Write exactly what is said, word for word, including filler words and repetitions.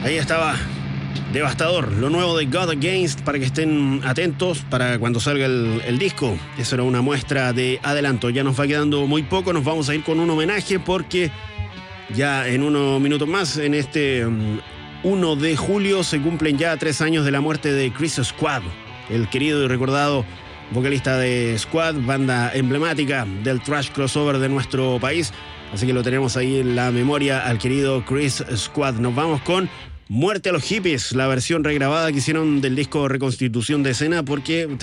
Ahí estaba, devastador, lo nuevo de God Against, para que estén atentos para cuando salga el, el disco. Eso era una muestra de adelanto. Ya nos va quedando muy poco, nos vamos a ir con un homenaje porque ya en unos minutos más, en este um, uno de julio, se cumplen ya tres años de la muerte de Chris Squad, el querido y recordado vocalista de Squad, banda emblemática del thrash crossover de nuestro país. Así que lo tenemos ahí en la memoria al querido Chris Squad. Nos vamos con Muerte a los Hippies, la versión regrabada que hicieron del disco Reconstitución de Escena, porque